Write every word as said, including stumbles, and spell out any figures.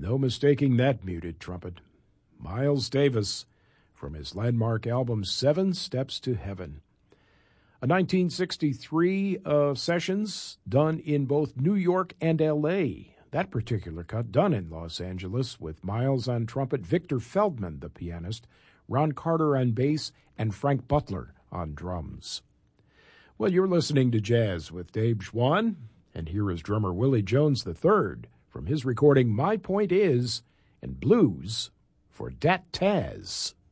No mistaking that muted trumpet. Miles Davis from his landmark album Seven Steps to Heaven. A nineteen sixty-three uh, sessions done in both New York and L A. That particular cut done in Los Angeles with Miles on trumpet, Victor Feldman, the pianist, Ron Carter on bass, and Frank Butler on drums. Well, you're listening to Jazz with Dave Schwann, and here is drummer Willie Jones the third from his recording My Point Is, and Blues for Dat Taz.